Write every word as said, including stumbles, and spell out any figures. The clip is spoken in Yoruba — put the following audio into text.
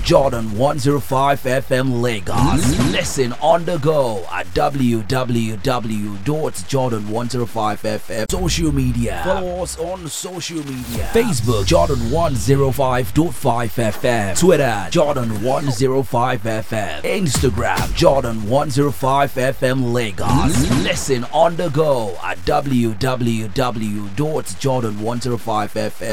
Jordan one oh five F M Lagos. Listen on the go at w w w dot jordan one oh five f m. Social media. Follow us on social media. Facebook Jordan one oh five point five F M. Twitter Jordan one oh five F M. Instagram Jordan one oh five F M Lagos. Listen on the go at w w w dot jordan one oh five f m.